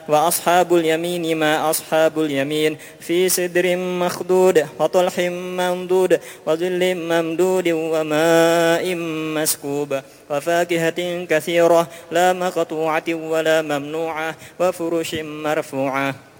وأصحاب اليمين ما أصحاب اليمين في سدر مخضود وطلح ممدود وظل ممدود وماء مسكوب وفاكهة كثيرة لا مقطوعة ولا ممنوعة وفرش مرفوعة.